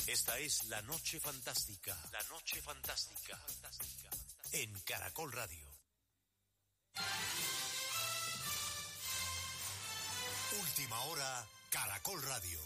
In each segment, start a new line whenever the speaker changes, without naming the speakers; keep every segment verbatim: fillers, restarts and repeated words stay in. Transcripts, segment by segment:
Esta es La Noche Fantástica. La Noche Fantástica. En Caracol Radio. Última hora, Caracol Radio.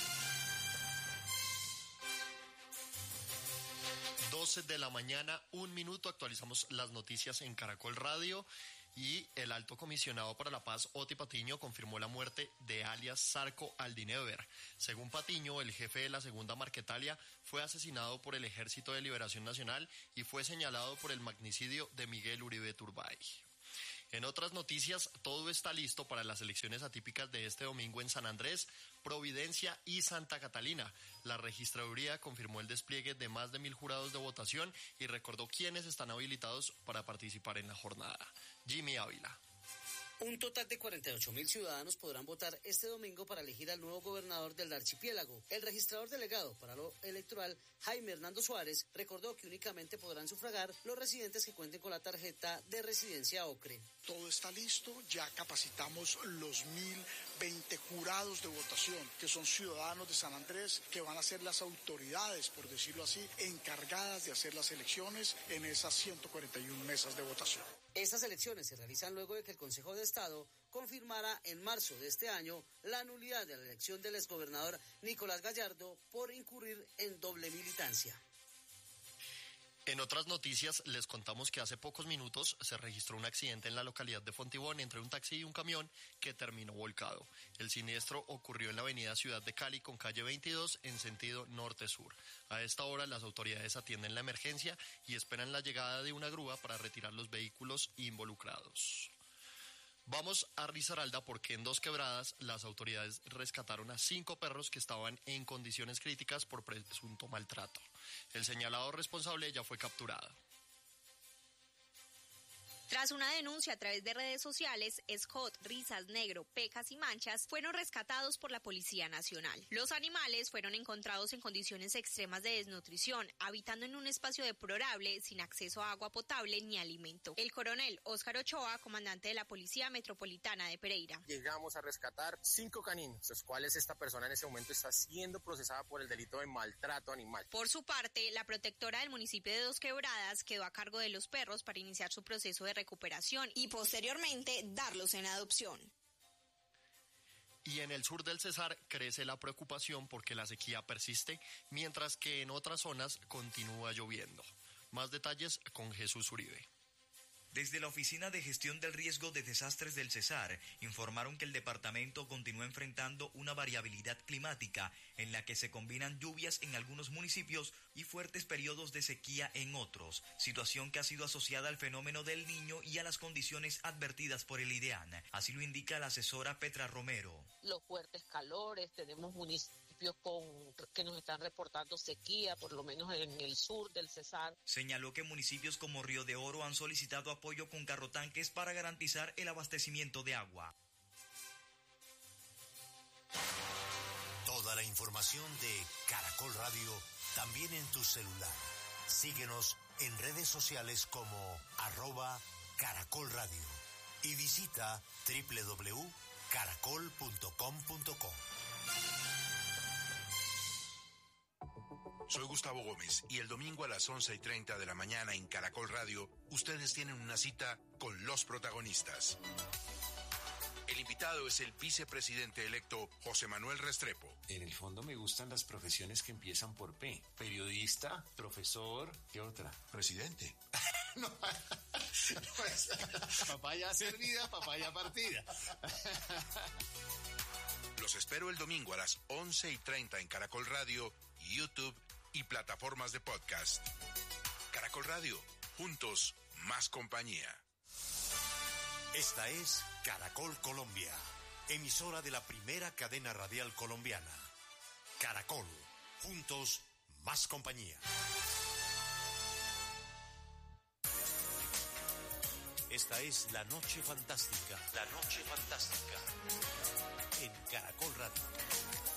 doce de la mañana, un minuto, actualizamos las noticias en Caracol Radio. Y el alto comisionado para la paz, Oti Patiño, confirmó la muerte de alias Zarco Aldinever. Según Patiño, el jefe de la segunda Marquetalia fue asesinado por el Ejército de Liberación Nacional y fue señalado por el magnicidio de Miguel Uribe Turbay. En otras noticias, todo está listo para las elecciones atípicas de este domingo en San Andrés, Providencia y Santa Catalina. La registraduría confirmó el despliegue de más de mil jurados de votación y recordó quiénes están habilitados para participar en la jornada. Jimmy Ávila.
Un total de cuarenta y ocho mil ciudadanos podrán votar este domingo para elegir al nuevo gobernador del archipiélago. El registrador delegado para lo electoral, Jaime Hernando Suárez, recordó que únicamente podrán sufragar los residentes que cuenten con la tarjeta de residencia OCRE.
Todo está listo, ya capacitamos los mil veinte jurados de votación, que son ciudadanos de San Andrés, que van a ser las autoridades, por decirlo así, encargadas de hacer las elecciones en esas ciento cuarenta y una mesas de votación.
Estas elecciones se realizan luego de que el Consejo de Estado confirmara en marzo de este año la nulidad de la elección del exgobernador Nicolás Gallardo por incurrir en doble militancia.
En otras noticias, les contamos que hace pocos minutos se registró un accidente en la localidad de Fontibón entre un taxi y un camión que terminó volcado. El siniestro ocurrió en la avenida Ciudad de Cali con calle veintidós en sentido norte-sur. A esta hora las autoridades atienden la emergencia y esperan la llegada de una grúa para retirar los vehículos involucrados. Vamos a Risaralda porque en Dos Quebradas las autoridades rescataron a cinco perros que estaban en condiciones críticas por presunto maltrato. El señalado responsable ya fue capturado.
Tras una denuncia a través de redes sociales, Scott, Risas, Negro, Pecas y Manchas fueron rescatados por la Policía Nacional. Los animales fueron encontrados en condiciones extremas de desnutrición, habitando en un espacio deplorable, sin acceso a agua potable ni alimento. El coronel Óscar Ochoa, comandante de la Policía Metropolitana de Pereira.
Llegamos a rescatar cinco caninos, los cuales esta persona en ese momento está siendo procesada por el delito de maltrato animal.
Por su parte, la protectora del municipio de Dos Quebradas quedó a cargo de los perros para iniciar su proceso de recuperación y posteriormente darlos en adopción.
Y en el sur del Cesar crece la preocupación porque la sequía persiste, mientras que en otras zonas continúa lloviendo. Más detalles con Jesús Uribe.
Desde la Oficina de Gestión del Riesgo de Desastres del Cesar, informaron que el departamento continúa enfrentando una variabilidad climática en la que se combinan lluvias en algunos municipios y fuertes periodos de sequía en otros, situación que ha sido asociada al fenómeno del Niño y a las condiciones advertidas por el IDEAN. Así lo indica la asesora Petra Romero.
Los fuertes calores, tenemos municipios con, que nos están reportando sequía, por lo menos en el sur del Cesar.
Señaló que municipios como Río de Oro han solicitado apoyo apoyo con carrotanques para garantizar el abastecimiento de agua.
Toda la información de Caracol Radio también en tu celular. Síguenos en redes sociales como arroba Caracol Radio y visita doble u doble u doble u punto caracol punto com punto co.
Soy Gustavo Gómez y el domingo a las once y treinta de la mañana en Caracol Radio, ustedes tienen una cita con los protagonistas. El invitado es el vicepresidente electo José Manuel Restrepo.
En el fondo me gustan las profesiones que empiezan por P. Periodista, profesor, ¿qué otra?
Presidente.
No, no es papaya servida, papaya partida.
Los espero el domingo a las once y treinta en Caracol Radio, YouTube y plataformas de podcast. Caracol Radio, juntos, más compañía.
Esta es Caracol Colombia, emisora de la primera cadena radial colombiana. Caracol, juntos, más compañía. Esta es La Noche Fantástica. La Noche Fantástica. En Caracol Radio.